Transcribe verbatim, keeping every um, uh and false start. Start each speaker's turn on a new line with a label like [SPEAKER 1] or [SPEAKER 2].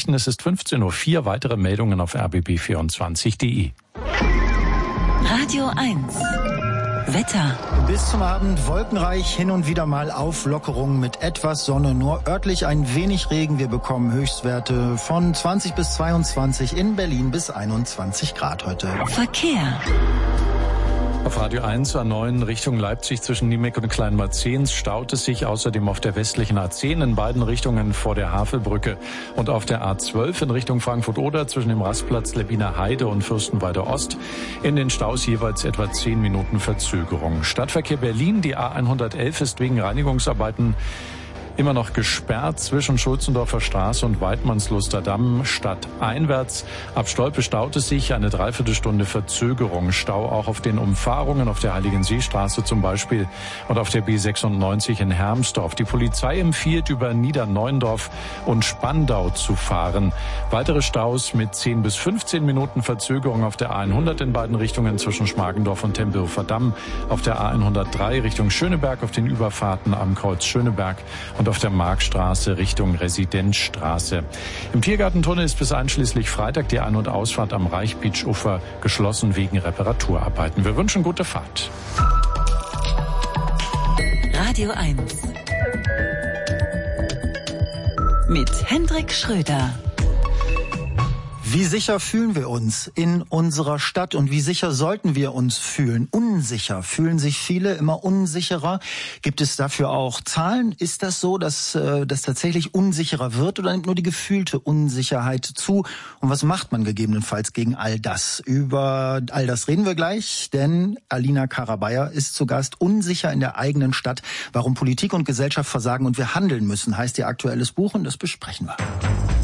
[SPEAKER 1] Nachrichten. Es ist fünfzehn Uhr vier. Weitere Meldungen auf r b b vierundzwanzig punkt d e.
[SPEAKER 2] Radio eins. Wetter.
[SPEAKER 3] Bis zum Abend wolkenreich, hin und wieder mal Auflockerung mit etwas Sonne, nur örtlich ein wenig Regen. Wir bekommen Höchstwerte von zwanzig bis zweiundzwanzig, in Berlin bis einundzwanzig Grad heute.
[SPEAKER 2] Verkehr.
[SPEAKER 1] Auf Radio eins A neun Richtung Leipzig zwischen Niemek und Kleinmarzens staut es sich außerdem auf der westlichen A zehn in beiden Richtungen vor der Havelbrücke und auf der A zwölf in Richtung Frankfurt-Oder zwischen dem Rastplatz Lebbiner Heide und Fürstenwalde Ost in den Staus jeweils etwa zehn Minuten Verzögerung. Stadtverkehr Berlin, die A hundertelf ist wegen Reinigungsarbeiten immer noch gesperrt zwischen Schulzendorfer Straße und Weidmannsluster Damm stadteinwärts. Ab Stolpe staut es sich, eine Dreiviertelstunde Verzögerung. Stau auch auf den Umfahrungen, auf der Heiligenseestraße zum Beispiel und auf der B sechsundneunzig in Hermsdorf. Die Polizei empfiehlt, über Niederneuendorf und Spandau zu fahren. Weitere Staus mit zehn bis fünfzehn Minuten Verzögerung auf der A hundert in beiden Richtungen zwischen Schmargendorf und Tempelhofer Damm, auf der A hundertdrei Richtung Schöneberg auf den Überfahrten am Kreuz Schöneberg und auf der Markstraße Richtung Residenzstraße. Im Tiergartentunnel ist bis einschließlich Freitag die Ein- und Ausfahrt am Reichbeachufer geschlossen wegen Reparaturarbeiten. Wir wünschen gute Fahrt.
[SPEAKER 2] Radio eins. Mit Hendrik Schröder.
[SPEAKER 3] Wie sicher fühlen wir uns in unserer Stadt und wie sicher sollten wir uns fühlen? Unsicher fühlen sich viele, immer unsicherer. Gibt es dafür auch Zahlen? Ist das so, dass äh, das tatsächlich unsicherer wird oder nimmt nur die gefühlte Unsicherheit zu? Und was macht man gegebenenfalls gegen all das? Über all das reden wir gleich, denn Alina Karabayer ist zu Gast. Unsicher in der eigenen Stadt. Warum Politik und Gesellschaft versagen und wir handeln müssen, heißt ihr aktuelles Buch und das besprechen wir.